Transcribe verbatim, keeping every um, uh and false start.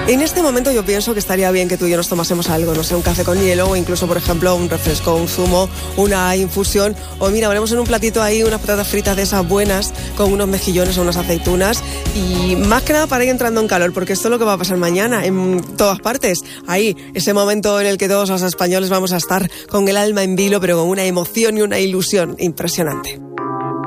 En este momento yo pienso que estaría bien que tú y yo nos tomásemos algo, no sé, un café con hielo o incluso, por ejemplo, un refresco, un zumo, una infusión, o mira, ponemos en un platito ahí unas patatas fritas de esas buenas con unos mejillones o unas aceitunas, y más que nada para ir entrando en calor, porque esto es lo que va a pasar mañana en todas partes. Ahí, ese momento en el que todos los españoles vamos a estar con el alma en vilo, pero con una emoción y una ilusión impresionante.